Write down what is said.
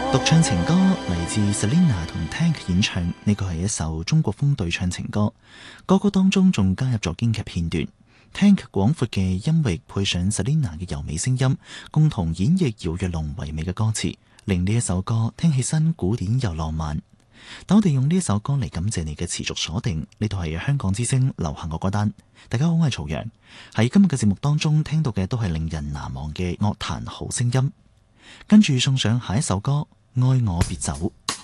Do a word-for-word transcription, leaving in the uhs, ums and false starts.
獨唱情歌嚟自 Selina 同 Tank 演唱，呢個係一首中國風對唱情歌，歌曲當中仲加入咗京劇片段。Tank 廣闊嘅音域配上 Selina 嘅柔美聲音，共同演繹姚若龍唯美嘅歌詞，令呢一首歌聽起身古典又浪漫。等我哋用呢一首歌嚟感謝你嘅持續鎖定，呢度係香港之聲流行樂歌單。大家好，我係曹陽。喺今日嘅節目當中聽到嘅都係令人難忘嘅樂壇好聲音，跟住送上下一首歌《愛我別走》。